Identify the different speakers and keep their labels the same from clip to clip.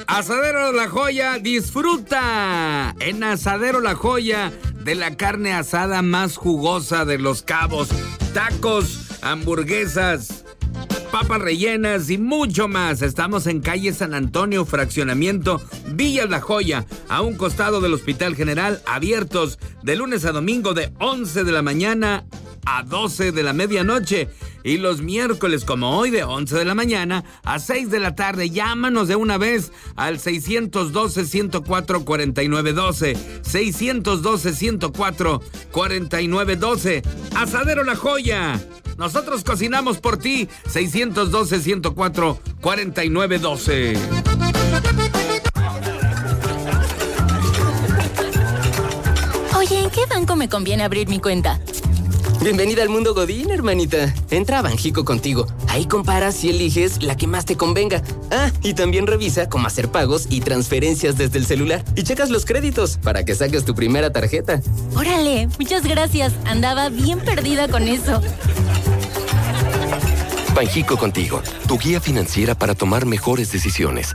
Speaker 1: Asadero La Joya, disfruta en Asadero La Joya de la carne asada más jugosa de Los Cabos. Tacos, hamburguesas, papas rellenas y mucho más. Estamos en calle San Antonio, fraccionamiento Villa La Joya, a un costado del Hospital General, abiertos de lunes a domingo de 11 de la mañana a 12 de la medianoche. Y los miércoles, como hoy, de 11 de la mañana a 6 de la tarde. Llámanos de una vez al 612-104-4912. 612-104-4912. Asadero La Joya. Nosotros cocinamos por ti. 612-104-4912.
Speaker 2: Oye, ¿en qué banco me conviene abrir mi cuenta?
Speaker 3: Bienvenida al mundo Godín, hermanita. Entra a Banjico Contigo. Ahí comparas y eliges la que más te convenga. Ah, y también revisa cómo hacer pagos y transferencias desde el celular. Y checas los créditos para que saques tu primera tarjeta.
Speaker 2: Órale, muchas gracias. Andaba bien perdida con eso.
Speaker 4: Banjico Contigo, tu guía financiera para tomar mejores decisiones.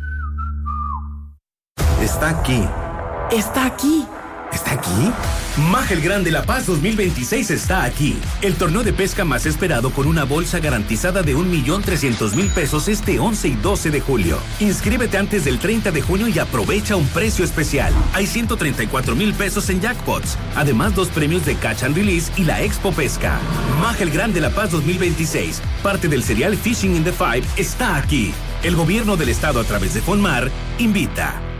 Speaker 5: Está aquí.
Speaker 6: Está aquí.
Speaker 5: ¿Está aquí? Maja el Grande La Paz 2026 está aquí. El torneo de pesca más esperado con una bolsa garantizada de 1,300,000 pesos este 11 y 12 de julio. Inscríbete antes del 30 de junio y aprovecha un precio especial. Hay 134,000 pesos en jackpots. Además, 2 premios de Catch and Release y la Expo Pesca. Maja el Grande La Paz 2026, parte del serial Fishing in the Five, está aquí. El gobierno del estado a través de Fonmar invita.